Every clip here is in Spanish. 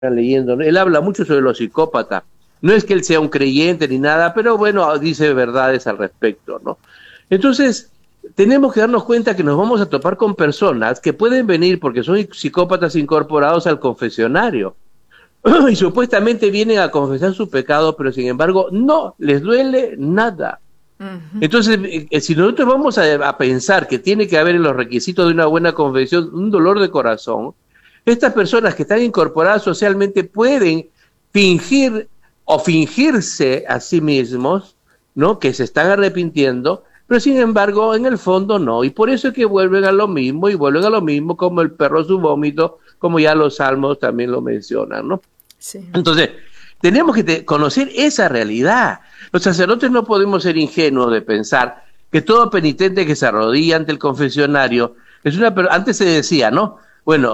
leyendo, ¿no? Él habla mucho sobre los psicópatas. No es que él sea un creyente ni nada, pero bueno, dice verdades al respecto, ¿no? Entonces, tenemos que darnos cuenta que nos vamos a topar con personas que pueden venir porque son psicópatas incorporados al confesionario y supuestamente vienen a confesar su pecado, pero sin embargo no les duele nada. Ujú. Entonces, si nosotros vamos a pensar que tiene que haber en los requisitos de una buena confesión un dolor de corazón, estas personas que están incorporadas socialmente pueden fingir o fingirse a sí mismos, ¿no? Que se están arrepintiendo, pero sin embargo, en el fondo no. Y por eso es que vuelven a lo mismo y vuelven a lo mismo como el perro a su vómito, como ya los salmos también lo mencionan, ¿no? Sí. Entonces, tenemos que conocer esa realidad. Los sacerdotes no podemos ser ingenuos de pensar que todo penitente que se arrodilla ante el confesionario es una. Antes se decía, ¿no? Bueno,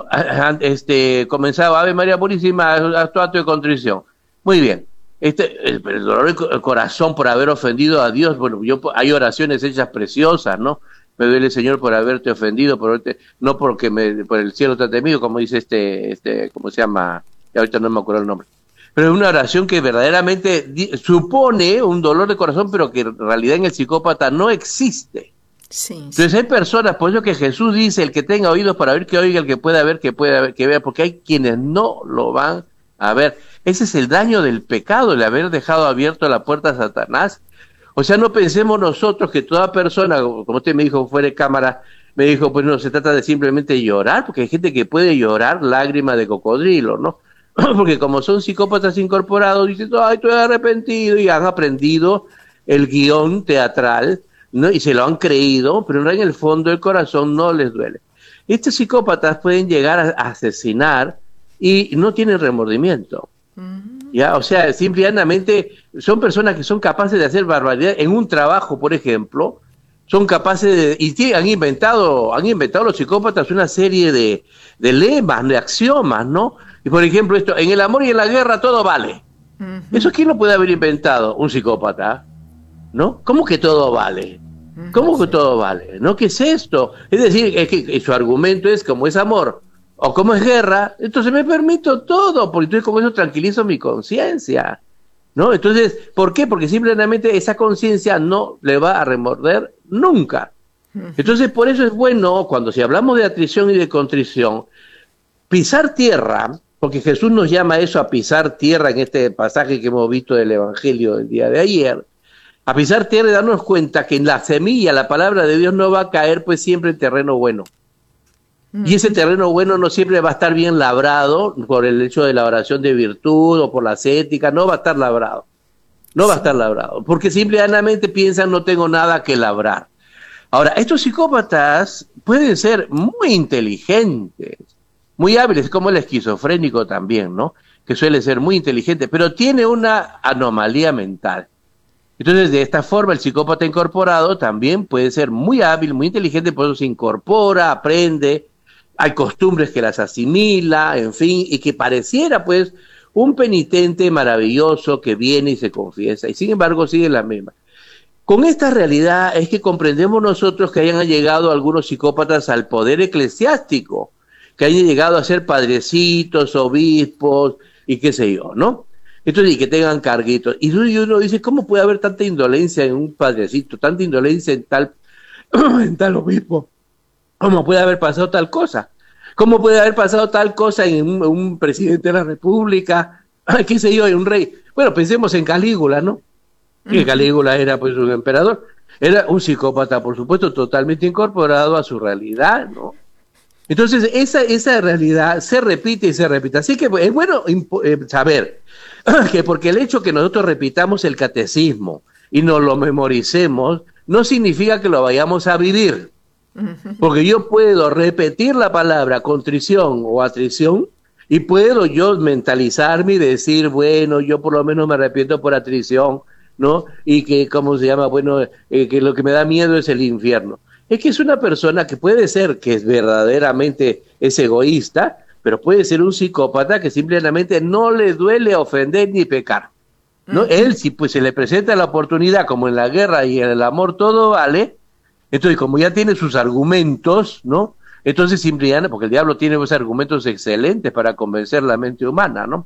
comenzaba Ave María Purísima, acto de contrición. Muy bien. El dolor del corazón por haber ofendido a Dios, bueno, hay oraciones hechas preciosas, ¿no? Me duele, Señor, por haberte ofendido, no porque por el cielo te temido, como dice ¿cómo se llama? Ahorita no me acuerdo el nombre. Pero es una oración que verdaderamente supone un dolor de corazón, pero que en realidad en el psicópata no existe. Sí, Entonces sí. hay personas, por eso que Jesús dice, el que tenga oídos para oír, que oiga, el que pueda ver, que vea, porque hay quienes no lo van a ver. Ese es el daño del pecado, el haber dejado abierto la puerta a Satanás. O sea, no pensemos nosotros que toda persona, como usted me dijo fuera de cámara, me dijo, pues no, se trata de simplemente llorar, porque hay gente que puede llorar lágrimas de cocodrilo, ¿no? Porque como son psicópatas incorporados, dicen, ay, estoy arrepentido, y han aprendido el guión teatral, ¿no? Y se lo han creído, pero en el fondo del corazón no les duele. Estos psicópatas pueden llegar a asesinar y no tienen remordimiento. Ujú. Ya, o sea, simplemente son personas que son capaces de hacer barbaridad en un trabajo, por ejemplo, son capaces han inventado los psicópatas una serie de lemas, de axiomas, ¿no? Y por ejemplo, esto, en el amor y en la guerra todo vale. ¿Eso Ujú. quién lo puede haber inventado? Un psicópata, ¿no? ¿Cómo que todo vale? Ujú. ¿Cómo que Sí. todo vale? ¿No? ¿Qué es esto? Es decir, es que su argumento es como es amor o como es guerra, entonces me permito todo, porque entonces con eso tranquilizo mi conciencia, ¿no? Entonces, ¿por qué? Porque simplemente esa conciencia no le va a remorder nunca. Ujú. Entonces, por eso es bueno, cuando si hablamos de atrición y de contrición, pisar tierra, porque Jesús nos llama a eso, a pisar tierra en este pasaje que hemos visto del Evangelio del día de ayer, a pisar tierra y darnos cuenta que en la semilla, la palabra de Dios no va a caer pues siempre en terreno bueno. Y ese Ujú. terreno bueno no siempre va a estar bien labrado por el hecho de la oración de virtud o por la ascética, no va a estar labrado, no va a estar Sí. labrado, porque simplemente piensan no tengo nada que labrar. Ahora, estos psicópatas pueden ser muy inteligentes, muy hábiles, como el esquizofrénico también, ¿no? Que suele ser muy inteligente, pero tiene una anomalía mental. Entonces, de esta forma, el psicópata incorporado también puede ser muy hábil, muy inteligente, por eso se incorpora, aprende, hay costumbres que las asimila, en fin, y que pareciera, pues, un penitente maravilloso que viene y se confiesa, y sin embargo sigue la misma. Con esta realidad es que comprendemos nosotros que hayan llegado algunos psicópatas al poder eclesiástico, que hayan llegado a ser padrecitos, obispos y qué sé yo, ¿no? Entonces, y que tengan carguitos. Y uno dice, ¿cómo puede haber tanta indolencia en un padrecito, tanta indolencia en tal, en tal obispo? ¿Cómo puede haber pasado tal cosa? ¿Cómo puede haber pasado tal cosa en un presidente de la República? ¿Qué sé yo, en un rey? Bueno, pensemos en Calígula, ¿no? Que Ujú. Calígula era pues un emperador, era un psicópata, por supuesto, totalmente incorporado a su realidad, ¿no? Entonces, esa realidad se repite y se repite. Así que es bueno saber que porque el hecho que nosotros repitamos el catecismo y nos lo memoricemos, no significa que lo vayamos a vivir. Ujú. Porque yo puedo repetir la palabra contrición o atrición y puedo yo mentalizarme y decir, bueno, yo por lo menos me arrepiento por atrición, ¿no? Y que, ¿cómo se llama? Bueno, que lo que me da miedo es el infierno. Es que es una persona que puede ser que es verdaderamente es egoísta, pero puede ser un psicópata que simplemente no le duele ofender ni pecar, ¿no? Él, Ujú. si pues se le presenta la oportunidad, como en la guerra y en el amor todo vale, entonces, como ya tiene sus argumentos, ¿no? Entonces, simplemente, porque el diablo tiene unos argumentos excelentes para convencer la mente humana, ¿no?